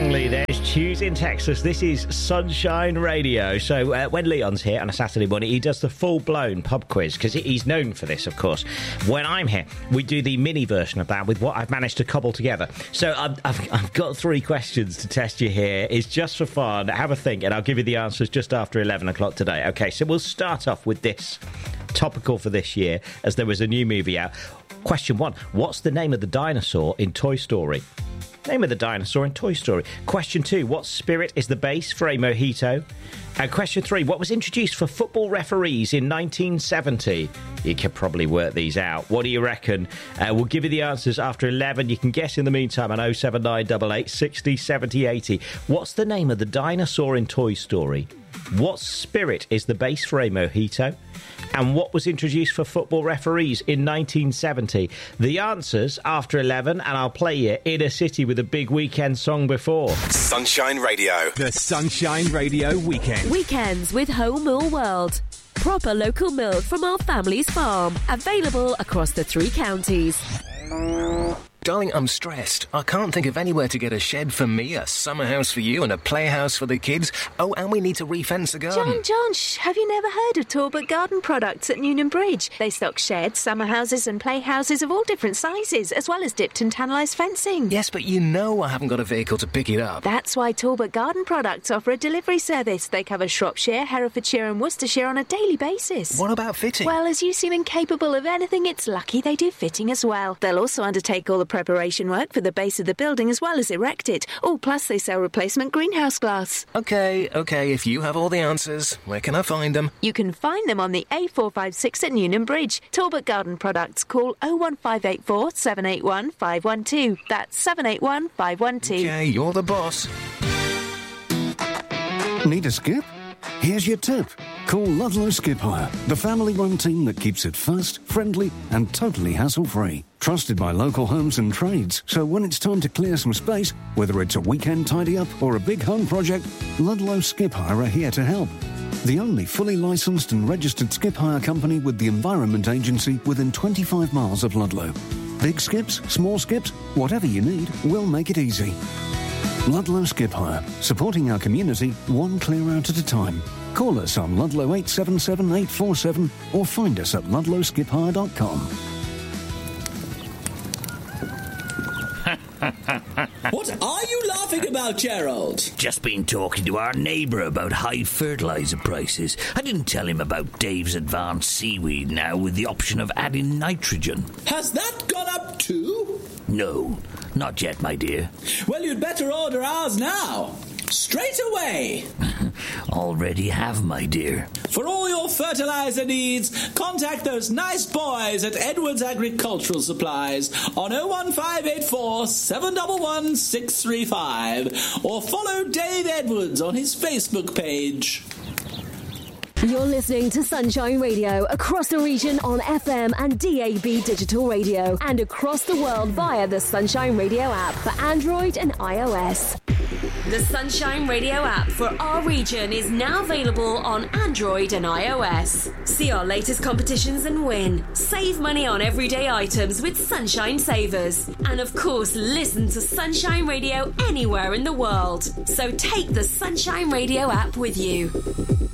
Langley, there's Tues in Texas. This is Sunshine Radio. So when Leon's here on a Saturday morning, he does the full-blown pub quiz, because he's known for this, of course. When I'm here, we do the mini version of that with what I've managed to cobble together. So I've got 3 questions to test you here. It's just for fun. Have a think, and I'll give you the answers just after 11 o'clock today. OK, so we'll start off with this. Topical for this year, as there was a new movie out. Question 1. What's the name of the dinosaur in Toy Story? Name of the dinosaur in Toy Story. Question 2. What spirit is the base for a mojito? And question 3. What was introduced for football referees in 1970? You could probably work these out. What do you reckon? We'll give you the answers after 11. You can guess in the meantime on 07988 60 70 80. What's the name of the dinosaur in Toy Story? What spirit is the base for a mojito? And what was introduced for football referees in 1970? The answers after 11, and I'll play you Inner City with a big weekend song before. Sunshine Radio. The Sunshine Radio Weekend. Weekends with Whole Mill World. Proper local milk from our family's farm. Available across the 3 counties. Darling, I'm stressed. I can't think of anywhere to get a shed for me, a summer house for you, and a playhouse for the kids. Oh, and we need to re-fence the garden. John, have you never heard of Talbot Garden Products at Newnham Bridge? They stock sheds, summer houses and playhouses of all different sizes, as well as dipped and tannalised fencing. Yes, but you know I haven't got a vehicle to pick it up. That's why Talbot Garden Products offer a delivery service. They cover Shropshire, Herefordshire and Worcestershire on a daily basis. What about fitting? Well, as you seem incapable of anything, it's lucky they do fitting as well. They'll also undertake all the preparation work for the base of the building as well as erect it. Oh, plus they sell replacement greenhouse glass. OK, if you have all the answers, where can I find them? You can find them on the A456 at Newnham Bridge. Talbot Garden Products. Call 01584 781 512. That's 781 512. OK, you're the boss. Need a skip? Here's your tip. Call Ludlow Skip Hire, the family-run team that keeps it fast, friendly and totally hassle-free. Trusted by local homes and trades, so when it's time to clear some space, whether it's a weekend tidy-up or a big home project, Ludlow Skip Hire are here to help. The only fully licensed and registered skip hire company with the Environment Agency within 25 miles of Ludlow. Big skips, small skips, whatever you need, we'll make it easy. Ludlow Skip Hire, supporting our community one clear out at a time. Call us on Ludlow 877 847 or find us at ludlowskiphire.com. What are you laughing about, Gerald? Just been talking to our neighbour about high fertiliser prices. I didn't tell him about Dave's advanced seaweed now with the option of adding nitrogen. Has that gone up too? No, not yet, my dear. Well, you'd better order ours now. Straight away. Already have, my dear. For all your fertiliser needs, contact those nice boys at Edwards Agricultural Supplies on 01584 711 635 or follow Dave Edwards on his Facebook page. You're listening to Sunshine Radio across the region on FM and DAB digital radio and across the world via the Sunshine Radio app for Android and iOS. The Sunshine Radio app for our region is now available on Android and iOS. See our latest competitions and win. Save money on everyday items with Sunshine Savers. And of course, listen to Sunshine Radio anywhere in the world. So take the Sunshine Radio app with you.